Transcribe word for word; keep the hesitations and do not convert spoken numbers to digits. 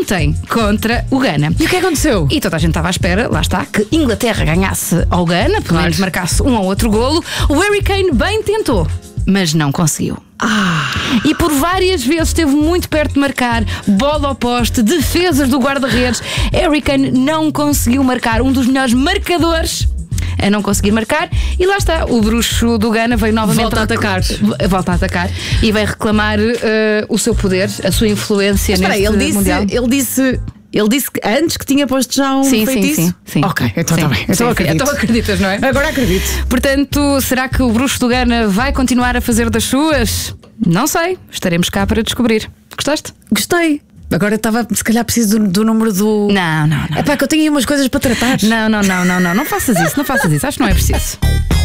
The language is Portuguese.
ontem contra o Ghana. E o que aconteceu? E toda a gente estava à espera, lá está, que Inglaterra ganhasse ao Ghana, pelo menos marcasse um ou outro golo. O Harry Kane bem tentou, mas não conseguiu. Ah. E por várias vezes esteve muito perto de marcar, bola ao poste, defesas do guarda-redes. Harry Kane não conseguiu marcar, um dos melhores marcadores a não conseguir marcar, e lá está, o bruxo do Ghana veio novamente Volta a atacar. Volta a atacar e vai reclamar uh, o seu poder, a sua influência. Mas neste espera, ele disse, mundial. ele disse Ele disse que antes que tinha posto já um Sim, feitiço? sim, sim, sim. Ok, então Sim, está bem. sim, Então sim. acredito. Então acreditas, não é? Agora acredito. Portanto, será que o bruxo do Ghana vai continuar a fazer das suas? Não sei, estaremos cá para descobrir. Gostaste? Gostei. Agora estava, se calhar preciso do, do número do... Não, não, não. É pá, que eu tenho aí umas coisas para tratar. Não, não, não, não, não. Não faças isso, não faças isso. Acho que não é preciso.